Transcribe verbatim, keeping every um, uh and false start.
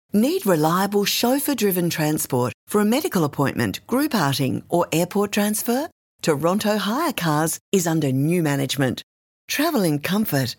Need reliable chauffeur-driven transport for a medical appointment, group outing or airport transfer? Toronto Hire Cars is under new management. Travel in comfort